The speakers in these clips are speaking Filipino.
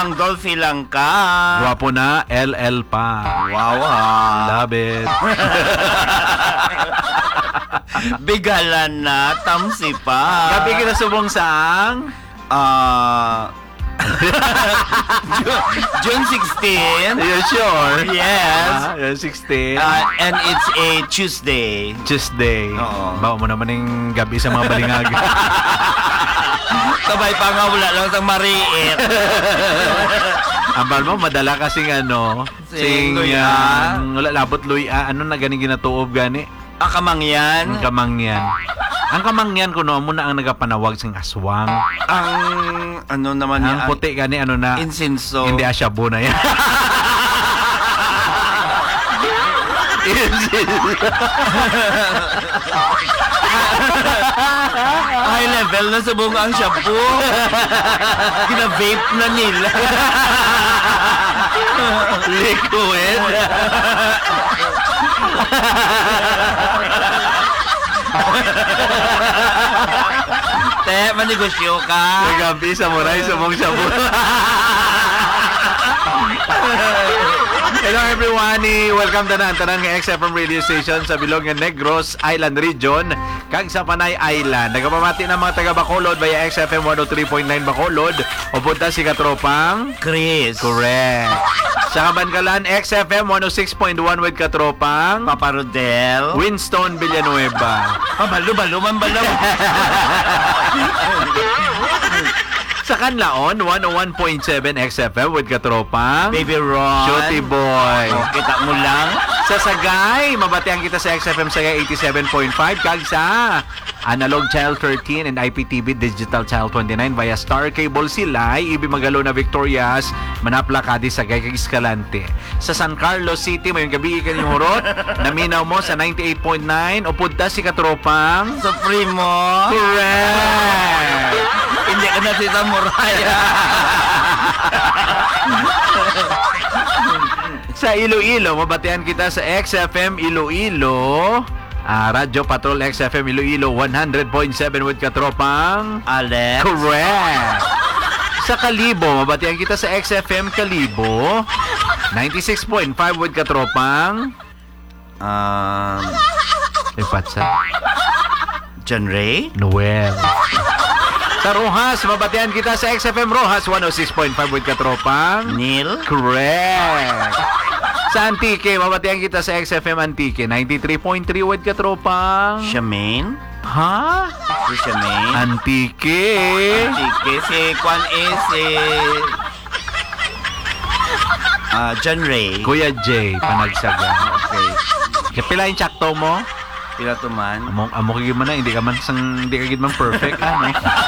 Ang Dolphy lang ka. Gwapo na, LL pa. Wow, ha. Love it. Bigalan na, tamsi pa. Gabi kita subong saang? June 16. You sure? Yes. Yung 16. And it's a Tuesday. Tuesday. Oo. Bawa mo naman yung gabi sa mga balingag. Sabay pa nga, wala lang sa mariit. Ambal mo, madala kasing ano. Sing luya. Wala labot luya. Ano na ganing ginatuob gani? Kamangyan. Ang kamangyan. Ang kamangyan kuno mo na ang nagapanawag sing aswang. Ang ano naman yan? Ang puti gani ano na. Insinso. Hindi asyabo na yan. High level na sa buong ang shampoo. Gina-vape na nila. Liquid. Te, manegosyo ka. Gabi sa muray sumong shabu. Hello everyone, welcome tanan ng XFM radio station sa Bilog nga Negros Island Region kag sa Panay Island. Nagapamati ng mga taga Bacolod via XFM 103.9 Bacolod o punta si Katropang Chris. Correct. Sa Kabankalan XFM 106.1 with Katropang Papa Rodel. Winston Villanueva. Pabalo-balo man balaw. Sa Kanlaon 101.7 XFM with Katropang Baby Ron. Shorty Boy. Oh, kita mo lang. Sa Sagay, mabatihan kita sa XFM Sagay 87.5 kag sa Analog Channel 13 and IPTV Digital Channel 29 via Star Cable Silay, Ibi Magalo na Victorias, Manapla Cadiz, Sagay kag Escalante. Sa San Carlos City, mayong gabi kanyang hurot, naminaw mo sa 98.9 o punta si Katropang Supremo. Correct! Hindi ka na si Samurai. Sa Iloilo, mabatihan kita sa XFM Iloilo, Radyo Patrol XFM Iloilo 100.7 with Katropang Alex. Correct. Sa Kalibo, mabatihan kita sa XFM Kalibo 96.5 with Katropang Ipatsa John Ray. Noel. Sa Rojas, mabatihan kita sa XFM Rojas 106.5 with Katropang Neil. Correct. Sa Antique, mabatihan kita sa XFM Antique 93.3 with Katropang Charmaine. Ha? Si Charmaine. Antique. Sige, si Kwan si John Ray. Kuya J, panagsaga. Okay. Kapila yung tsakto mo? Pila to man. Amo kagid man na, hindi ka kagid man perfect. Ano?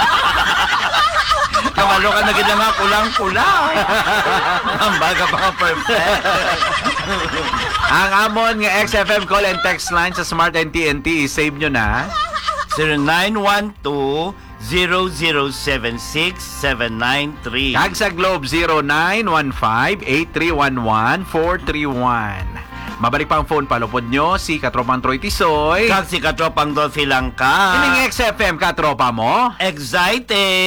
Kamalo ka na gid nga kulang-kulang. Ang baga pa ka perfect. Ang amon nga XFM call and text line sa Smart and TNT, save nyo na. 0912-0076-793. Kag sa Globe 0915-8311-431. Mabalik pa ang phone, palupod nyo si Katropang Troy Tisoy. Kag si Katropang Dolphy lang ka. Ining XFM, Katropa mo. Excited.